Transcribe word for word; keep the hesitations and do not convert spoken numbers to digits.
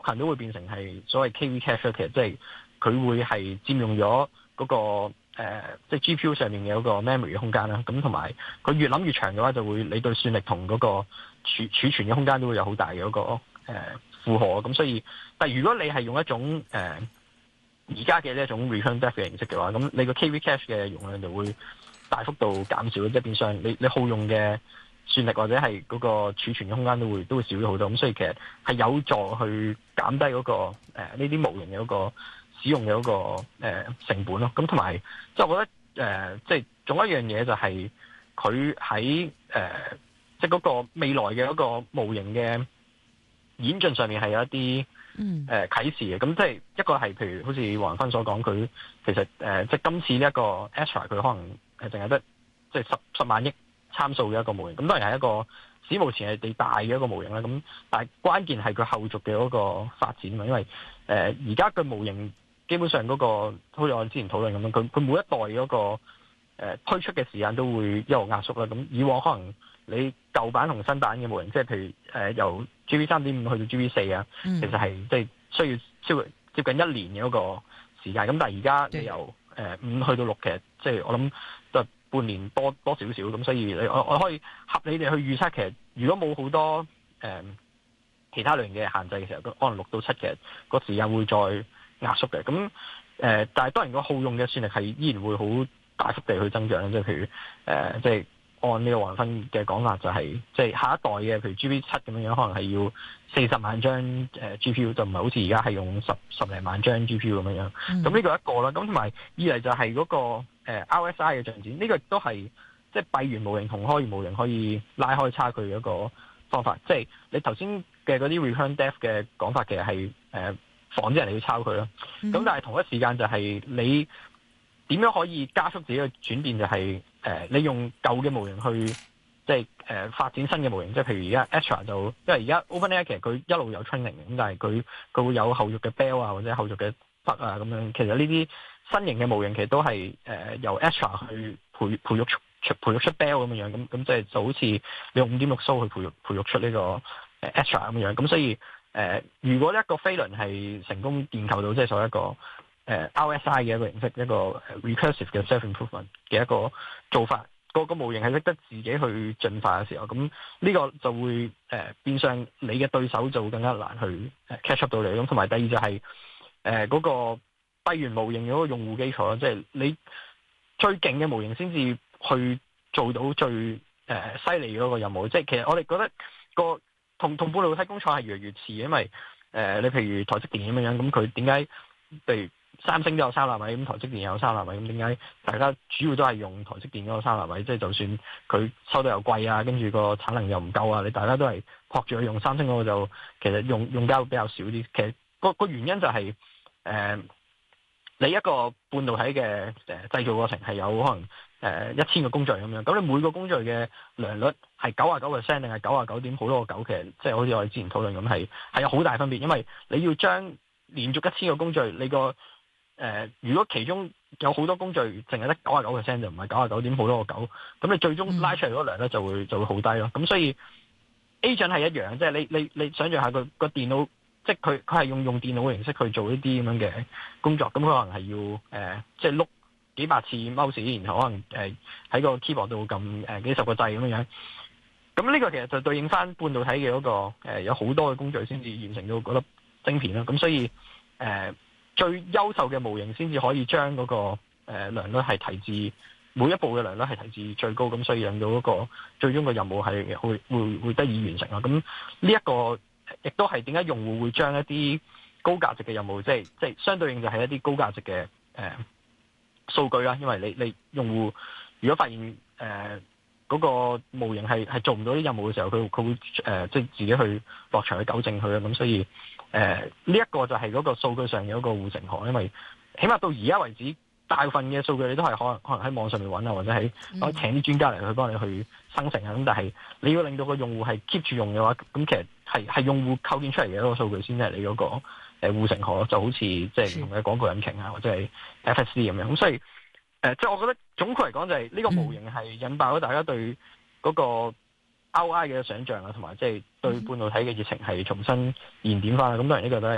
可能都會變成係所謂 K V cache， 其實即係佢會係佔用咗嗰、嗰個誒，即、呃、係、就是、G P U 上面嘅嗰個 memory 嘅空間啦。咁同埋佢越諗越長嘅話，就會你對算力同嗰個儲儲存嘅空間都會有好大嘅嗰、嗰個誒、呃、負荷。咁所以，但係如果你係用一種誒而家嘅呢一種 recurrent depth 嘅形式嘅話，咁你個 K V cache 嘅容量就會大幅度減少，即係變相你你耗用嘅算力或者係嗰個儲存嘅空間都會都會少咗好多，咁所以其實係有助去減低嗰、那個誒呢啲模型嘅嗰個使用嘅嗰、那個誒、呃、成本咯。咁同埋即係我覺得誒即係仲有一樣嘢就係佢喺誒即係嗰個未來嘅嗰個模型嘅演進上面係有一啲誒、呃、啟示嘅。咁即係一個係譬如好似黃芬所講，佢其實誒、呃、即係今次呢一個 Astra 佢可能誒淨係得即係十十萬億參數嘅一個模型，咁當然係一個史無前例地大嘅一個模型啦。咁但係關鍵係佢後續嘅嗰個發展嘛，因為誒而家嘅模型基本上嗰、那個好似我哋之前討論咁樣，佢佢每一代嗰、那個誒、呃、推出嘅時間都會一路壓縮啦。咁以往可能你舊版同新版嘅模型，即係譬如誒、呃、由 G V 三點五去到 G V 四啊，其實係即係需要超過接近一年嘅嗰個時間。咁但係而家你由誒五去到六，其實即係我諗都係半年多多少少咁，所以你我我可以合理地去預測，其實如果冇好多誒、呃、其他類型嘅限制嘅時候，可能六到七嘅個時間會再壓縮嘅。咁誒、呃，但係當然個耗用嘅算力係依然會好大幅地去增長，即係譬如誒、呃，即係按呢個黃芬嘅講法、就是，就係即係下一代嘅，譬如 G V 七咁樣樣，可能係要四十萬張誒 G P U，就唔係好似而家係用十十零萬張 G P U 咁樣樣。咁呢個一個啦，咁同埋二嚟就係嗰、那個誒、呃、R S I 嘅進展，呢、這個亦都係即係閉源模型同開源模型可以拉開差距嘅一個方法。即係你頭先嘅嗰啲 recurrent depth 嘅講法，其實係誒防止人哋去抄佢咯。咁、嗯、但係同一時間就係你點樣可以加速自己嘅轉變，就係、是、誒、呃、你用舊嘅模型去即係誒發展新嘅模型。即係譬如而家 Astra 就因為而家 OpenAI 其實佢一路有 training 嘅，咁但係佢佢會有後續嘅 Bell 啊或者後續嘅 Bud 啊咁樣。其實呢啲新型嘅模型其實都係誒、呃、由 Astra 去培培育出培育出 Bell 咁樣樣。咁咁即係就好似你用五點六蘇去培育培育出呢、這個誒 Astra 咁樣。咁所以誒、呃、如果一個飛輪係成功建構到即係所謂一個誒、呃、R S I 嘅一個形式，一個 recursive 嘅 self improvement 嘅一個做法，個個模型係識得自己去進化嘅時候，咁呢個就會誒、呃、變相你嘅對手就會更加難去 catch up 到你。咁同埋第二就係誒嗰個閉源模型嘅嗰個用戶基礎，即係你最勁嘅模型先至去做到最誒犀利嗰個任務。即係其實我哋覺得個同同半導體工廠係越嚟越似，因為誒、呃、你譬如台積電咁樣，咁佢點解譬如三星都有三納米，咁台積電有三納米，咁點解大家主要都係用台積電嗰個三納米？即係就算佢收得又貴啊，跟住個產能又唔夠啊，你大家都係撲住去用三星嗰個，就其實用用家會比較少啲。其實個個原因就係、是、誒、呃、你一個半導體嘅誒、呃、製造過程係有可能誒一千個工序咁樣，咁你每個工序嘅良率係九十九 percent 定係九十九點好多個九，其實即係好似我哋之前討論咁，係係有好大分別，因為你要將連續一千個工序，你個誒、呃，如果其中有好多工序淨係得九十九 percent，就唔係九十九點好多個九，咁你最終拉出嚟嗰量咧就會就會好低咯。咁所以 agent 係一樣，即係你你你想象下個個電腦，即係佢佢係用用電腦嘅形式去做呢啲咁樣嘅工作，咁佢可能係要誒、呃，即係碌幾百次 mouse，然後可能誒喺個 keyboard 度撳誒幾十個掣咁樣樣。咁呢個其實就對應翻半導體嘅嗰、那個、呃、有好多嘅工序先至完成到嗰粒晶片咯。咁所以誒。呃最優秀嘅模型先至可以將嗰、那個誒、呃、良率係提至每一步嘅良率係提至最高，咁所以令到嗰個最終嘅任務係會會會得以完成啦。咁呢一個亦都係點解用戶會將一啲高價值嘅任務，即係即係相對應就係一啲高價值嘅誒數據啦。因為你你用戶如果發現誒嗰、呃那個模型係係做唔到啲任務嘅時候，佢佢會誒、呃、即係自己去落場去糾正佢啦。咁所以誒呢一個就係嗰個數據上嘅一個護城河，因為起碼到而家為止，大部分嘅數據你都係可能可能喺網上面揾啊，或者係可以請啲專家嚟去幫你去生成啊。咁但係你要令到個用戶係 keep 住用嘅話，咁其實係係用戶構建出嚟嘅一個數據先係你嗰個誒護城河，就好似即係唔同嘅廣告引擎啊，或者係 F S C 咁樣。咁所以誒，即係我覺得總括嚟講就係呢個模型係引爆咗大家對嗰個 R O I 嘅想像啊，同埋即係對半導體嘅熱情係重新燃點翻啦。咁當然呢個都係